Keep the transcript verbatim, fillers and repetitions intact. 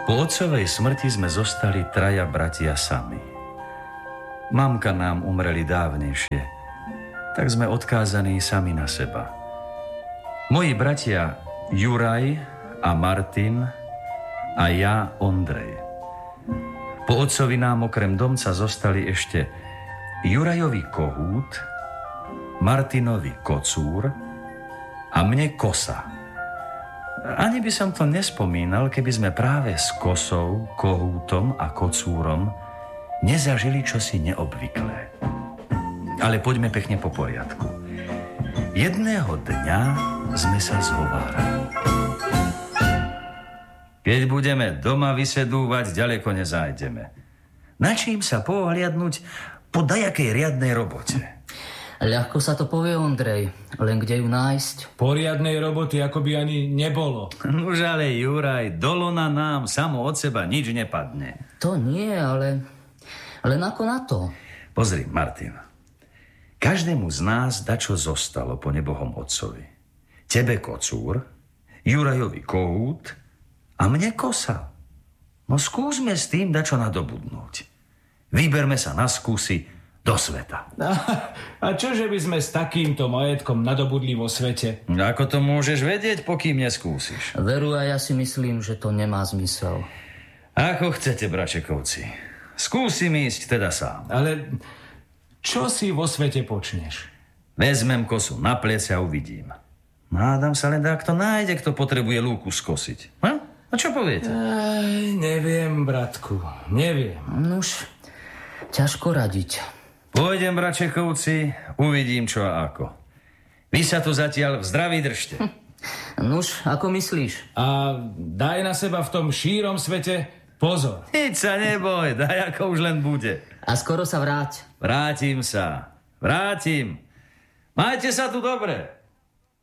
Po otcovej smrti sme zostali traja bratia sami. Mamka nám umreli dávnejšie, tak sme odkázaní sami na seba. Moji bratia Juraj a Martin a ja Ondrej. Po otcovi nám okrem domca zostali ešte Jurajovi kohút, Martinovi kocúr a mne kosa. Ani by som to nespomínal, keby sme práve s kosou, kohútom a kocúrom nezažili čosi neobvyklé. Ale poďme pekne po poriadku. Jedného dňa sme sa zhovárali. Keď budeme doma vysedúvať, ďaleko nezájdeme. Načím sa pohliadnúť po dajakej riadnej robote. Ľahko sa to povie, Ondrej, len kde ju nájsť? Poriadnej roboty akoby ani nebolo. Nuž ale, Juraj, do lona nám samo od seba nič nepadne. To nie, ale... Len ako na to? Pozri, Martin. Každému z nás dačo zostalo po nebohom otcovi. Tebe kocúr, Jurajovi kohút a mne kosa. No skúsme s tým dačo nadobudnúť. Vyberme sa na skúsi do sveta. A, a čože by sme s takýmto majetkom nadobudli vo svete? Ako to môžeš vedieť, pokým neskúsiš? Veru, a ja si myslím, že to nemá zmysel. Ako chcete, bračekovci. Skúsim ísť teda sám. Ale čo si vo svete počneš? Vezmem kosu na plece a uvidím. Nádam sa len, ak to nájde, kto potrebuje lúku skosiť. Ha? A čo poviete? Aj, neviem, bratku, neviem. Nuž, ťažko radiť. Pôjdem, bračekovci, uvidím čo a ako. Vy sa tu zatiaľ v zdraví držte. Hm. Nuž, ako myslíš? A daj na seba v tom šírom svete pozor. Nič sa neboj, daj ako už len bude. A skoro sa vráť. Vrátim sa, vrátim. Majte sa tu dobre.